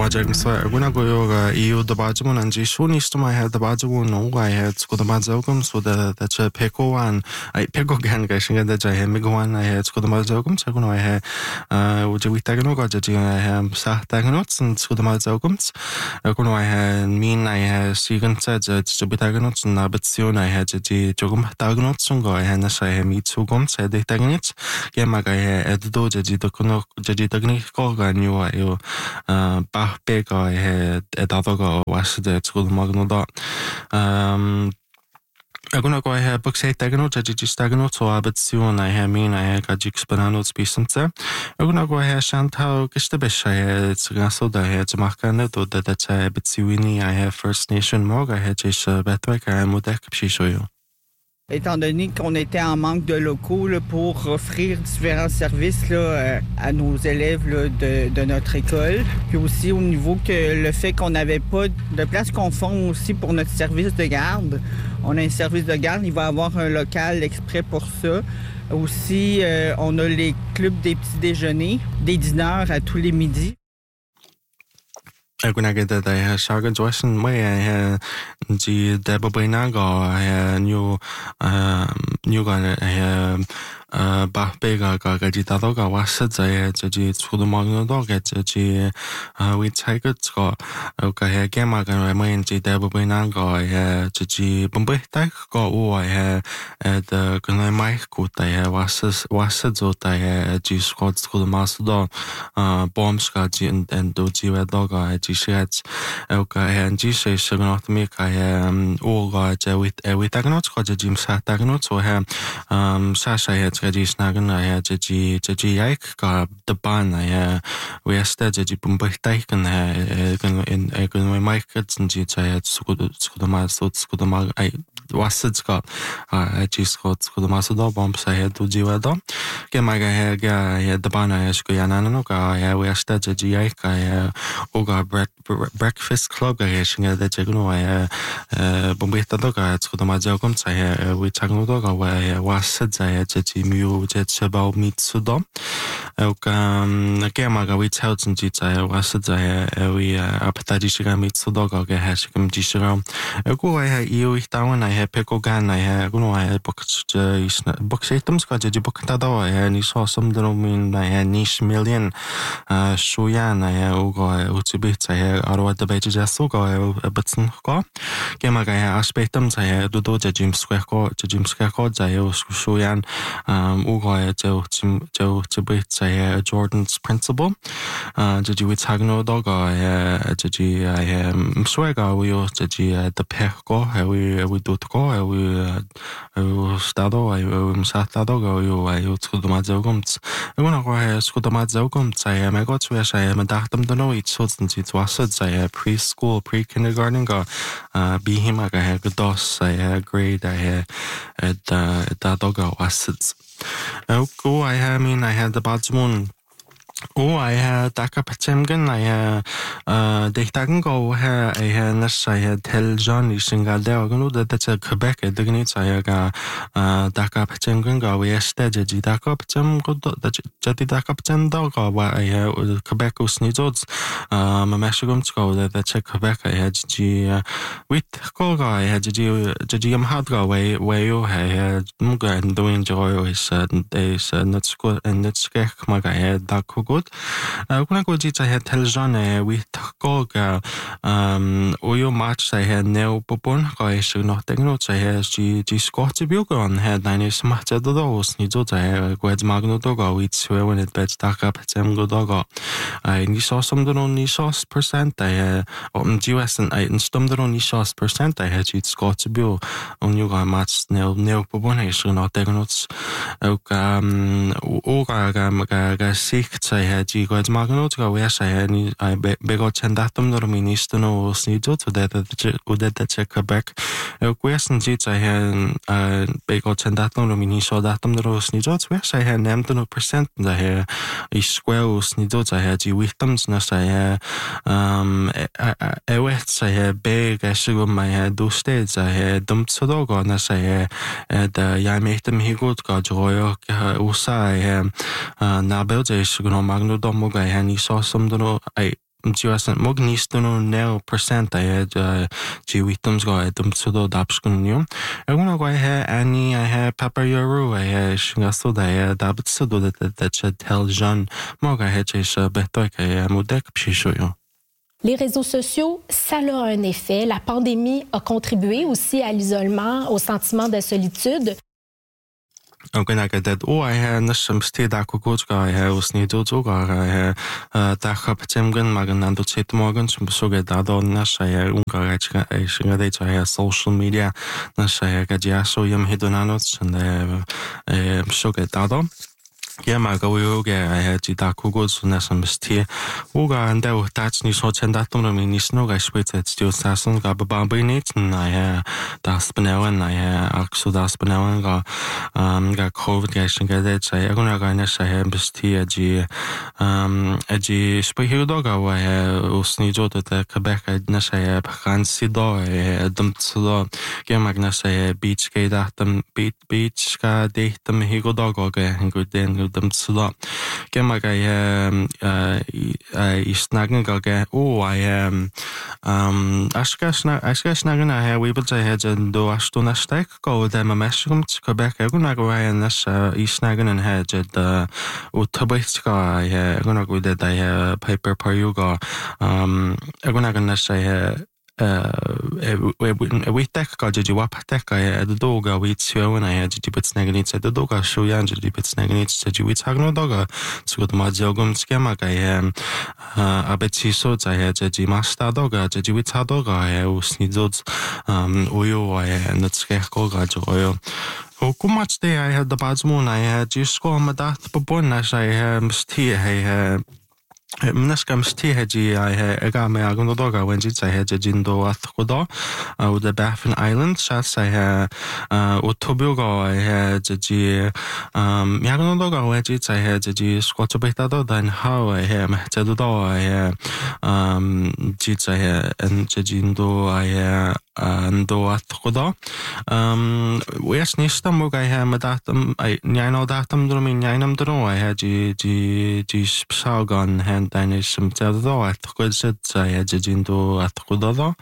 Wajagmiswa Agunagoyoga EU the Bajamun and Jishunistuma had the Bajamun no I had Skodamazogum so that Peko one I Peko Gan Gashing that I had Migoan I had Skodamazogum Saguno I had Ujawitaganoga I have Sahtaganots and Skodamazogums Aguno I had mean I had Sigan said Jubitaganots and Abatsion I had Jogum Taganots and go I had Nasai Mitsugum said the Taganits Yamaga had Doja Jidokono Jajitagnico knew I Bachbega had a dadaga was the school magnoda. Aguna go I have books eight dagano, Jajistagano, so Abatsion, I have mean I had Gajixpanano specense. Aguna go I have Shantao Gistabish, I had Sagaso, I had Marcanet, or that Betsiwini, I have First Nation Mog, I had Jish Betwek, I am Mudek Shishoyo. Étant donné qu'on était en manque de locaux là, pour offrir différents services là, à nos élèves là, de notre école, puis aussi au niveau que le fait qu'on n'avait pas de place conforme aussi pour notre service de garde. On a un service de garde, il va y avoir un local exprès pour ça. Aussi, on a les clubs des petits déjeuners, des dîners à tous les midis. Aguna get that I had Shaga Joshon way I had the Debabrinago, I had new gun, I had Bachbega Gagitadoga was it I had to the Magno dog at we take it Scott. Okay, again, I can remind the Debabrinago, I had the Bombay go, I had the Gunay Mike good, I had was it, I had G Scott to the Master dog, bombs got and Doji dog, I Sheds, okay, and Jesus, so not make I all got with Agnots, got a Jim Satagnot, so I have Sasha had Gajis Nagan, I had G Ike, got the ban, I we are steady Bumbay in a markets and G. I had Skudama, I was it got I just got Skudamasa bombs, I had to Jiwado. Get my guy, I had the ban, I had Scoyananoka, I we are steady G. Ike, I got breakfast club gashing at the Jaguno, Bombeta dog, it's good my jogums, I we Chagno dog, where I was said I had Mu Jets about meat sudom. Again, my we tell some jits, I was said I we appetite meat sudog, I hashim jishram. Go I had you down, I had pickle gun, I had no, I had box items, got a book tado, I had saw some mean I had niche million, Shuyan, I had Ugo, Utibits, I had Arwa the Beja Sugo, a button go. Game I had aspectums, I had Dodo, Jim Square Codes, I was Shuyan, Ugo, Joe Tibits, I had Jordan's principle, Jiji with Hagno dog, I had Jiji, I am Swagger, we use Jiji the Perco, we do to go, we stado, I sat that dog, I use Skudamazogums. I want to go ahead, Skudamazogums, I am a got where I am a datum to know it, so since it was I had preschool, pre-kindergarten, go be him, I had good dos, I had grade, I had that dog was it. Oh, I had the Badsmoon. Oh, I had Daka Pachamgan, I had Dictagan I had Nash, I had Tell John, Ishingal, that's a Quebec, I dignity, I got Daka Pachamgan, we ested Daka Pacham, Jetty Daka Pacham dog, I had Quebec snizots, Mashagum go, that's a Quebec, I had G with Koga, I had Jim Hardga, where you had Muga and doing joy is not school and let's get my guy had Dak good. Kuna go jits I had television with Koga Oyo match I had Neo Popon, I should not take notes. I had G Scott Bugon had 9 smart at the doors, Nizo, I had Gued Magno Dogo, which when it beds dark up at Semgo Dogo. I saw some the only sauce percent I had on US and I stummed the only sauce percent I had G Scott Bu on you got match Neo Popon, I should not take notes. Oga sick, I had G Gued Magno to go, yes, I had I begot and datum the minister no snizo to that check Quebec. Question jits I had begot and datum the minister datum the snizo, yes, I had named no percent the hair is square snizo, I had G victims, nas I had I had big, I should my head do states, I had dumped Sodogo, nas I had the made them he good got joy, Usa, I had Nabel, I should know Magno Domoga, and he saw some I 지와선 mognistono neo percent ay jiwitums go dum sudo dapskunu aguna go he ani I pepper yoru ay shingaso da dabt sudo da tel jean moga he ches beto ke modek pshishoyo. Les réseaux sociaux, ça a un effet. La pandémie a contribué aussi à l'isolement, au sentiment de solitude. Aguna ga dat ay nasam steda kukuchka ay usni dozuga ay da khaptemgen magan do chet morgan sumsoge da do nasha unga ga ay shinga de ay social media nasha ga ja so yam hedonano and soge da do Gemma go yoga I da kugos nasam sti uga and da tachni so chendatum mi nisno ga spitz still sasun ga babinit na da spanawan na aksu da spanawan ga covid ga shinga de sai aguna ga na sai sti aji spihudo ga wa usni joto da Quebec na sai Franci do dum tsudo gemma na sai beach ga da beach ga de dum higodo ga hinguden dem tsula gemaga isnagen ga askasnagen I we but I do astona stek go dem meshrum Quebec aguna go nas isnagen and had utabiska aguna go de paper payuga aguna nas we tek ga ji wap tek ga the doga we tio and I had ji bits negative the doga show yan ji bits negative ji we tag no doga so the majogum skema ga abeti so za had ji master doga ji we ta doga usni zot oyo na tskeh go ga joyo Kumat de I had the badsmoon I had just go ma dat babon I sti Mneskam stiheji I got me agundoga when jits I had jindo atkodo the Baffin Island shots I had Utobugo I had ji Yagundoga when jits I had ji squatobetado then how I am tedo I jits I had and jindo I ando atkodo wes nistam I had madatum I nyano datum drumin nyanam dro I had ji saugon and Danish some tedo at good I jindo at kudodo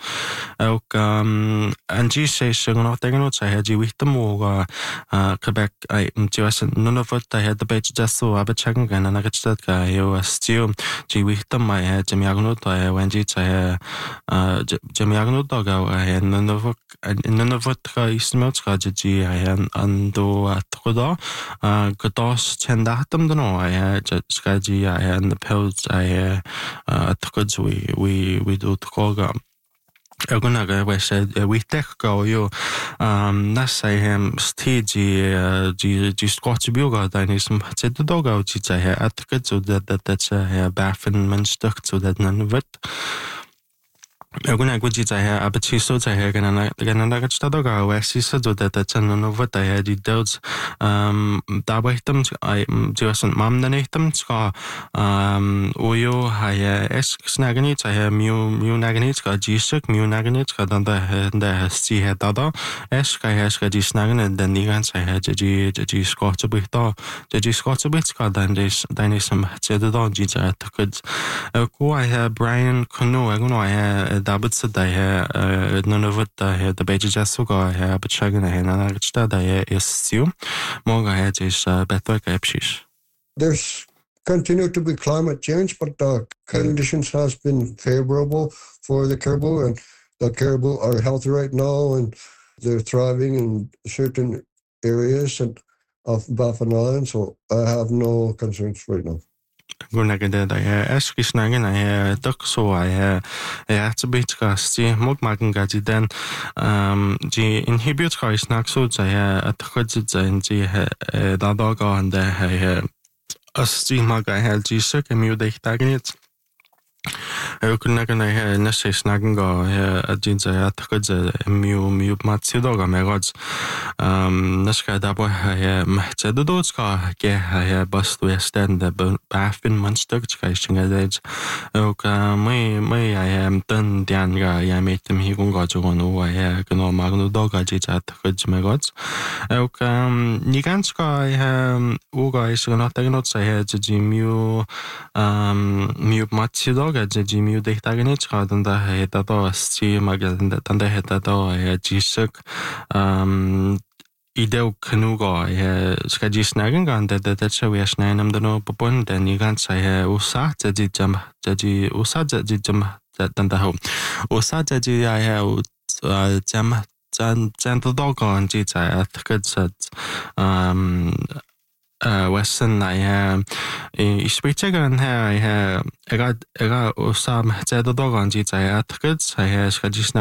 and G say sugar not taking notes I had you with the more Quebec I none of it I had the page just so I bet checking and I got that guy you was still G with them I had Jimmy Agnot I went it I Jimmy Agnot dog I had none of it I smelt strategy I had ando at kudo Godos chendatum no I had strategy I had the pills I at we do koga Agunaga we said we tek go you nas I am stage ji squat buga dynasm said the dog out I at good so that's a baffin man stuck to that none of it Aguna guji I abati so I ganana gachtadoga wesi so that none of what I had it does dabaitum I just mam nanetum ska oyo I esk snaganit I have mu naganit ka jisuk mu naganit ka the see head dada esk I has ka jisnagan and then nigans I had ji scotch a bit the ji scotch a bit ka then this dynasm said the dog jita good go I have Brian Cano aguna I had Dabit said I none of it I the beige jasuga I but shagan I na gachta I is you moga had is better capshish. There's continued to be climate change, but the conditions has been favorable for the caribou, and the caribou are healthy right now, and they're thriving in certain areas of Baffin Island, so I have no concerns right now. Gunagada I eskisnagan I duck so I at a bit gasti mogmagan gaji then G inhibit ka snack so I at the and G dadoga and I astima I had G sick and mu dagnet Kunnagan I nesse snagging go a jeans I at the mu matsudoga megods Naska dabo I the dotska ge I bust west end the Baffin Munster chasing a edge may I am done Dianga I made them he got to go no I can no magno dog I did at good megods Niganska I uga is not taking notes I had the mu matsudoga the miudehtagen tanda heta to sti maga tanda heta to jisuk ideu knugo ska jisnagen gan det så snänem den på bonden i ganska usa jadi usa jam tanda ho usa jadi jam Jan dogon ji在Western I spritegen her ega osam dogon ji在